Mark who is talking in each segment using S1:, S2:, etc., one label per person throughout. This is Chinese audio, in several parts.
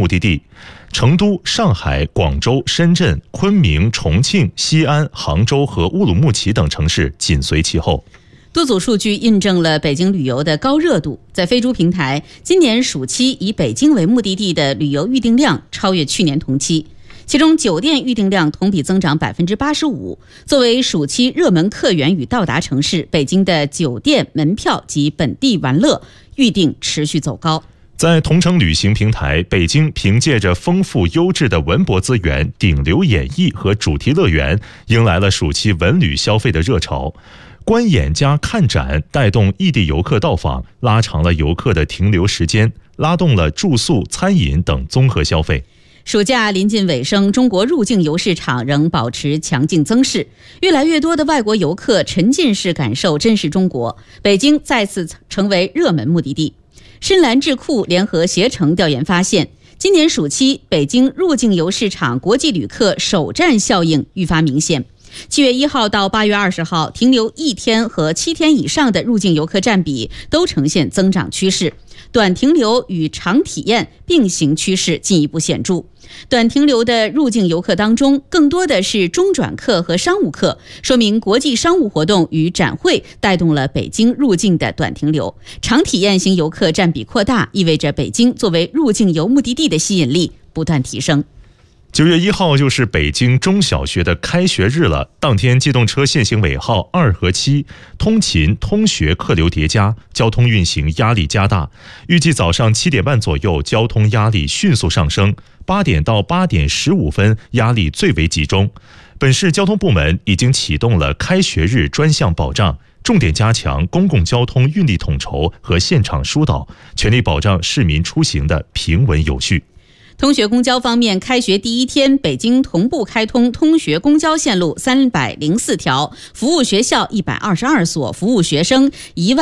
S1: 的地。成都、上海、广州、深圳、昆明、重庆、西安、杭州和乌鲁木齐等城市紧随其后。
S2: 多组数据印证了北京旅游的高热度。在飞猪平台，今年暑期以北京为目的地的旅游预订量超越去年同期，其中酒店预订量同比增长 85%。作为暑期热门客源与到达城市，北京的酒店、门票及本地玩乐预订持续走高。
S1: 在同城旅行平台，北京凭借着丰富优质的文博资源、顶流演艺和主题乐园，迎来了暑期文旅消费的热潮。观演加看展带动异地游客到访，拉长了游客的停留时间，拉动了住宿、餐饮等综合消费。
S2: 暑假临近尾声，中国入境游市场仍保持强劲增势，越来越多的外国游客沉浸式感受真实中国，北京再次成为热门目的地。深蓝智库联合携程调研发现，今年暑期北京入境游市场国际旅客首站效应愈发明显。7月1号到8月20号，停留1天和7天以上的入境游客占比都呈现增长趋势，短停留与长体验并行趋势进一步显著。短停留的入境游客当中，更多的是中转客和商务客，说明国际商务活动与展会带动了北京入境的短停留。长体验型游客占比扩大，意味着北京作为入境游目的地的吸引力不断提升。
S1: 9月1号就是北京中小学的开学日了，当天机动车限行尾号2和7，通勤通学客流叠加，交通运行压力加大。预计早上7点半左右，交通压力迅速上升，8点到8点15分压力最为集中。本市交通部门已经启动了开学日专项保障，重点加强公共交通运力统筹和现场疏导，全力保障市民出行的平稳有序。
S2: 通学公交方面，开学第一天，北京同步开通通学公交线路304条，服务学校122所，服务学生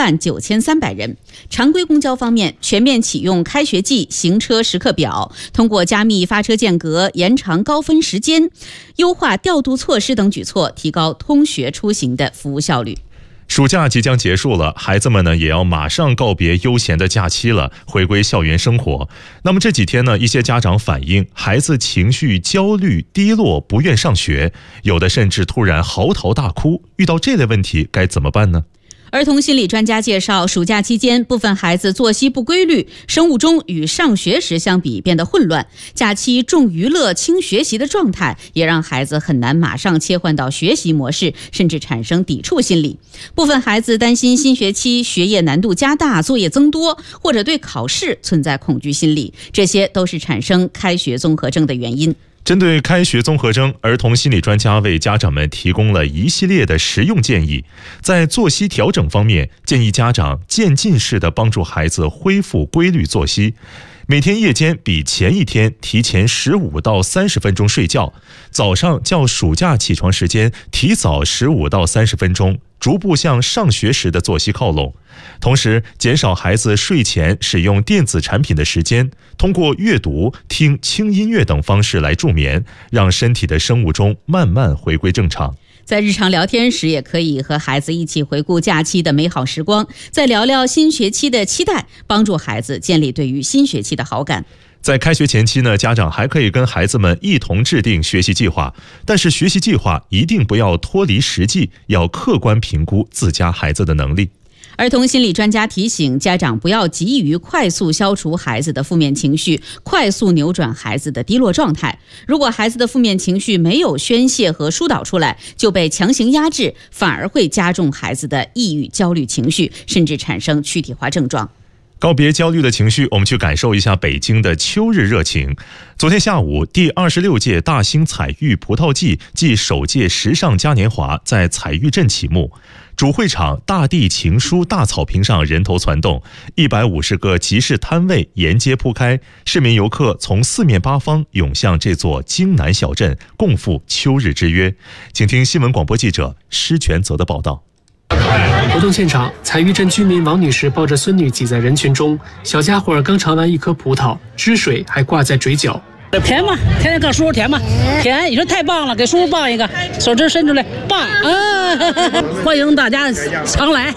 S2: 19300人。常规公交方面，全面启用开学季行车时刻表，通过加密发车间隔、延长高峰时间、优化调度措施等举措，提高通学出行的服务效率。
S1: 暑假即将结束了，孩子们呢也要马上告别悠闲的假期了，回归校园生活。那么这几天呢，一些家长反映孩子情绪焦虑、低落，不愿上学，有的甚至突然嚎啕大哭。遇到这类问题该怎么办呢？
S2: 儿童心理专家介绍，暑假期间部分孩子作息不规律，生物钟与上学时相比变得混乱，假期重娱乐轻学习的状态也让孩子很难马上切换到学习模式，甚至产生抵触心理。部分孩子担心新学期学业难度加大，作业增多，或者对考试存在恐惧心理，这些都是产生开学综合征的原因。
S1: 针对开学综合征，儿童心理专家为家长们提供了一系列的实用建议。在作息调整方面，建议家长渐进式地帮助孩子恢复规律作息，每天夜间比前一天提前15到30分钟睡觉，早上较暑假起床时间提早15到30分钟，逐步向上学时的作息靠拢。同时减少孩子睡前使用电子产品的时间，通过阅读、听轻音乐等方式来助眠，让身体的生物钟慢慢回归正常。
S2: 在日常聊天时，也可以和孩子一起回顾假期的美好时光，再聊聊新学期的期待，帮助孩子建立对于新学期的好感。
S1: 在开学前期呢，家长还可以跟孩子们一同制定学习计划，但是学习计划一定不要脱离实际，要客观评估自家孩子的能力。
S2: 儿童心理专家提醒家长不要急于快速消除孩子的负面情绪，快速扭转孩子的低落状态。如果孩子的负面情绪没有宣泄和疏导出来，就被强行压制，反而会加重孩子的抑郁、焦虑情绪，甚至产生躯体化症状。
S1: 告别焦虑的情绪，我们去感受一下北京的秋日热情。昨天下午，第26届大兴彩玉葡萄季暨首届时尚嘉年华在彩玉镇启幕。主会场大地情书大草坪上人头攒动，150个集市摊位沿街铺开，市民游客从四面八方涌向这座京南小镇，共赴秋日之约。请听新闻广播记者施全泽的报道。
S3: 活动现场，彩玉镇居民王女士抱着孙女挤在人群中，小家伙刚尝完一颗葡萄，汁水还挂在嘴角。
S4: 甜吗？甜甜告叔叔甜吗？甜！你说太棒了，给叔叔抱一个，手指伸出来，棒啊！欢迎大家常来。